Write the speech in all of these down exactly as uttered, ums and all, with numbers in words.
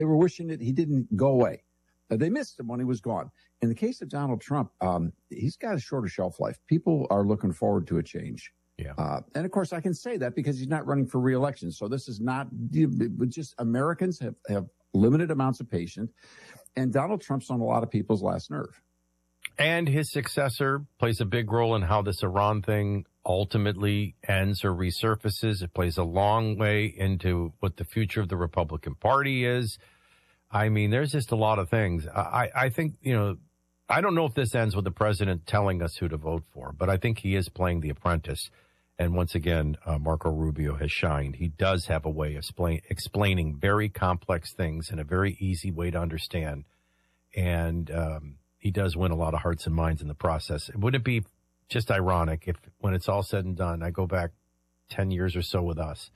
They were wishing that he didn't go away. Uh, they missed him when he was gone. In the case of Donald Trump, um, he's got a shorter shelf life. People are looking forward to a change. Yeah. Uh, and of course, I can say that because he's not running for re-election. So this is not just Americans have, have limited amounts of patience. And Donald Trump's on a lot of people's last nerve. And his successor plays a big role in how this Iran thing ultimately ends or resurfaces. It plays a long way into what the future of the Republican Party is. I mean, there's just a lot of things. I, I think, you know, I don't know if this ends with the president telling us who to vote for, but I think he is playing the apprentice. And once again, uh, Marco Rubio has shined. He does have a way of explain, explaining very complex things in a very easy way to understand. And um, he does win a lot of hearts and minds in the process. Wouldn't it be just ironic if, when it's all said and done, I go back ten years or so with us,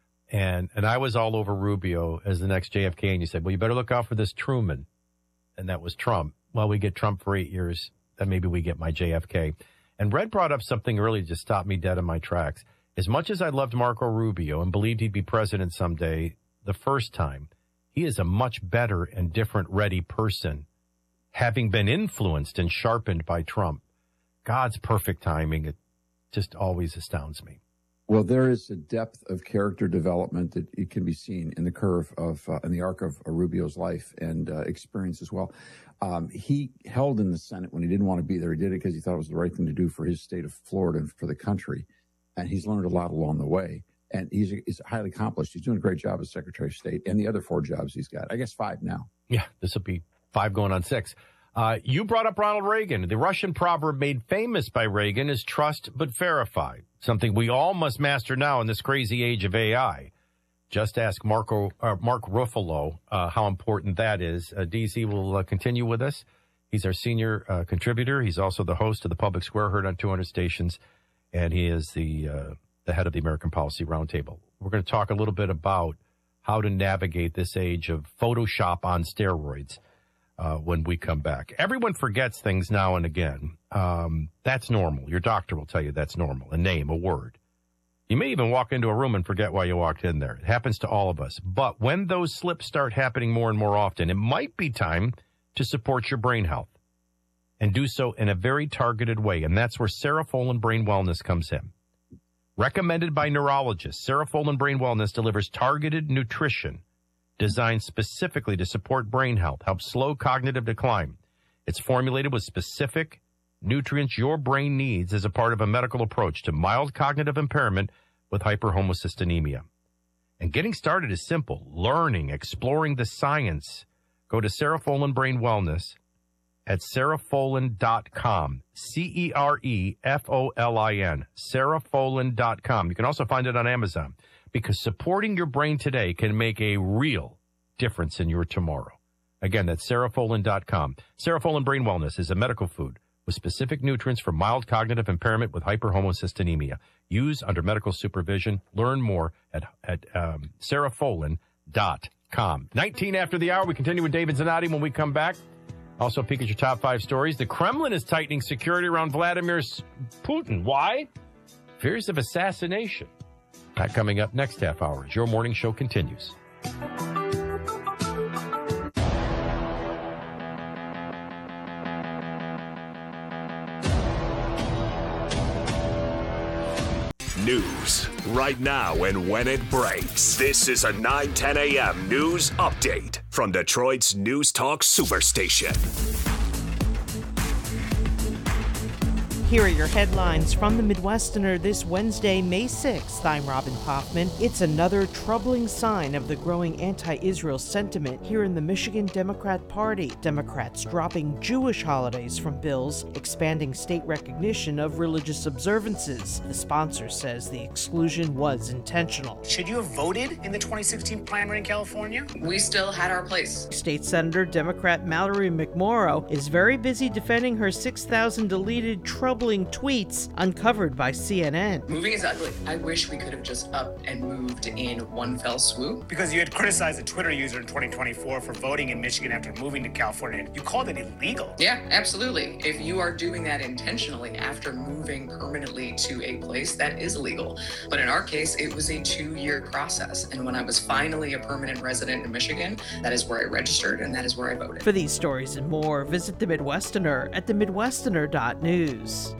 and and I was all over Rubio as the next J F K, and you said, well, you better look out for this Truman. And that was Trump. Well, we get Trump for eight years, then maybe we get my J F K. And Red brought up something really just stopped me dead in my tracks. As much as I loved Marco Rubio and believed he'd be president someday the first time, he is a much better and different ready person, having been influenced and sharpened by Trump. God's perfect timing, it just always astounds me. Well, there is a depth of character development that it can be seen in the curve of, uh, in the arc of uh, Rubio's life and uh, experience as well. Um, he held in the Senate when he didn't want to be there. He did it because he thought it was the right thing to do for his state of Florida and for the country. And he's learned a lot along the way. And he's, he's highly accomplished. He's doing a great job as Secretary of State and the other four jobs he's got. I guess five now. Yeah, this will be five going on six. Uh, you brought up Ronald Reagan. The Russian proverb made famous by Reagan is trust but verify, something we all must master now in this crazy age of A I. Just ask Marco, uh, Mark Ruffalo uh, how important that is. Uh, D Z will uh, continue with us. He's our senior uh, contributor. He's also the host of the Public Square, heard on two hundred stations, and he is the uh, the head of the American Policy Roundtable. We're going to talk a little bit about how to navigate this age of Photoshop on steroids. Uh, when we come back. Everyone forgets things now and again. Um, that's normal. Your doctor will tell you that's normal. A name, a word. You may even walk into a room and forget why you walked in there. It happens to all of us. But when those slips start happening more and more often, it might be time to support your brain health and do so in a very targeted way. And that's where Cerefolin Brain Wellness comes in. Recommended by neurologists, Cerefolin Brain Wellness delivers targeted nutrition designed specifically to support brain health, help slow cognitive decline. It's formulated with specific nutrients your brain needs as a part of a medical approach to mild cognitive impairment with hyperhomocystinemia. And getting started is simple. Learning, exploring the science. Go to Cerefolin Brain Wellness at cerefolin dot com. C E R E F O L I N. cerefolin dot com. You can also find it on Amazon, because supporting your brain today can make a real difference in your tomorrow. Again, that's cerefolin dot com. Cerefolin Brain Wellness is a medical food with specific nutrients for mild cognitive impairment with hyperhomocystinemia. Use under medical supervision. Learn more at, at um, cerefolin dot com. nineteen after the hour. We continue with David Zanotti when we come back. Also, peek at your top five stories. The Kremlin is tightening security around Vladimir Putin. Why? Fears of assassination. That coming up next half hour as your morning show continues. News right now and when it breaks. This is a nine ten a.m. news update from Detroit's News Talk Superstation. Here are your headlines from the Midwesterner this Wednesday, May sixth. I'm Robin Hoffman. It's another troubling sign of the growing anti-Israel sentiment here in the Michigan Democrat Party. Democrats dropping Jewish holidays from bills, expanding state recognition of religious observances. The sponsor says the exclusion was intentional. Should you have voted in the twenty sixteen primary in California? We still had our place. State Senator Democrat Mallory McMorrow is very busy defending her six thousand deleted trouble troubling tweets uncovered by C N N. Moving is ugly. I wish we could have just up and moved in one fell swoop. Because you had criticized a Twitter user in twenty twenty-four for voting in Michigan after moving to California. You called it illegal. Yeah, absolutely. If you are doing that intentionally after moving permanently to a place, that is illegal. But in our case, it was a two-year process. And when I was finally a permanent resident in Michigan, that is where I registered and that is where I voted. For these stories and more, visit The Midwesterner at the midwesterner dot news.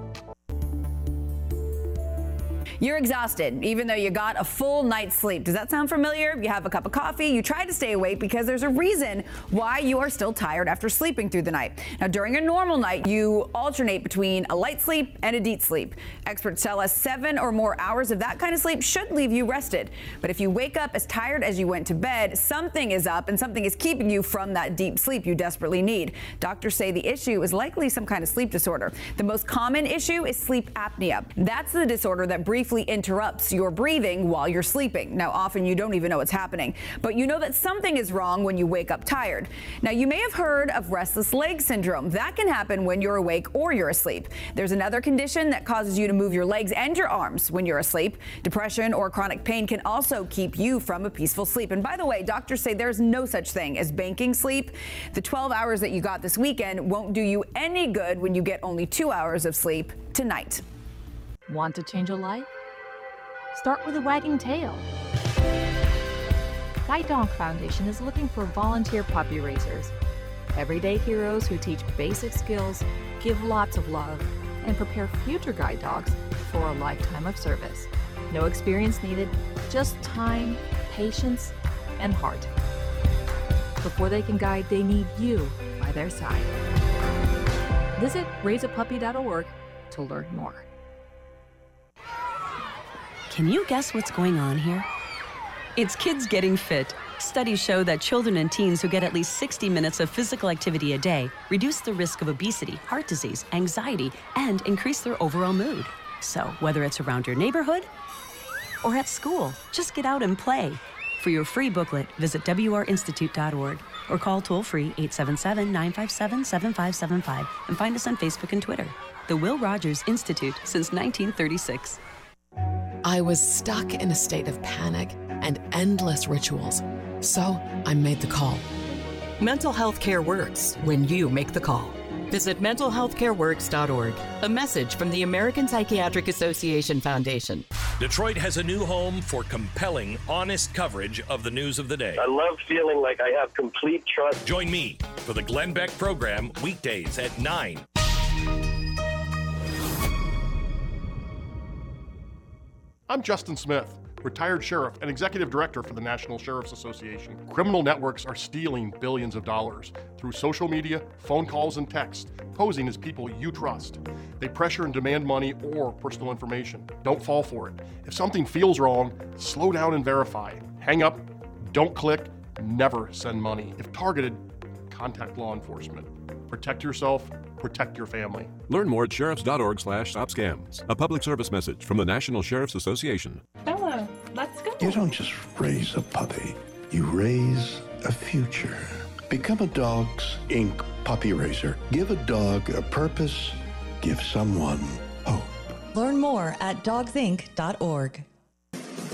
You're exhausted, even though you got a full night's sleep. Does that sound familiar? You have a cup of coffee, you try to stay awake because there's a reason why you are still tired after sleeping through the night. Now, during a normal night, you alternate between a light sleep and a deep sleep. Experts tell us seven or more hours of that kind of sleep should leave you rested. But if you wake up as tired as you went to bed, something is up and something is keeping you from that deep sleep you desperately need. Doctors say the issue is likely some kind of sleep disorder. The most common issue is sleep apnea. That's the disorder that briefly interrupts your breathing while you're sleeping. Now, often you don't even know what's happening, but you know that something is wrong when you wake up tired. Now, you may have heard of restless leg syndrome. That can happen when you're awake or you're asleep. There's another condition that causes you to move your legs and your arms when you're asleep. Depression or chronic pain can also keep you from a peaceful sleep. And by the way, doctors say there's no such thing as banking sleep. The twelve hours that you got this weekend won't do you any good when you get only two hours of sleep tonight. Want to change a life? Start with a wagging tail. Guide Dog Foundation is looking for volunteer puppy raisers. Everyday heroes who teach basic skills, give lots of love, and prepare future guide dogs for a lifetime of service. No experience needed, just time, patience, and heart. Before they can guide, they need you by their side. Visit raise a puppy dot org to learn more. Can you guess what's going on here? It's kids getting fit. Studies show that children and teens who get at least sixty minutes of physical activity a day reduce the risk of obesity, heart disease, anxiety, and increase their overall mood. So whether it's around your neighborhood or at school, just get out and play. For your free booklet, visit W R institute dot org or call toll-free eight seven seven, nine five seven, seven five seven five and find us on Facebook and Twitter. The Will Rogers Institute since nineteen thirty-six. I was stuck in a state of panic and endless rituals. So I made the call. Mental health care works when you make the call. Visit mental health care works dot org. A message from the American Psychiatric Association Foundation. Detroit has a new home for compelling, honest coverage of the news of the day. I love feeling like I have complete trust. Join me for the Glenn Beck program weekdays at nine. I'm Justin Smith, retired sheriff and executive director for the National Sheriff's Association. Criminal networks are stealing billions of dollars through social media, phone calls, and text, posing as people you trust. They pressure and demand money or personal information. Don't fall for it. If something feels wrong, slow down and verify. Hang up, don't click, never send money. If targeted, contact law enforcement. Protect yourself, protect your family. Learn more at sheriffs dot org slash stop scams. A public service message from the National Sheriff's Association. Bella, let's go. You don't just raise a puppy. You raise a future. Become a Dogs Incorporated puppy raiser. Give a dog a purpose. Give someone hope. Learn more at dogs inc dot org.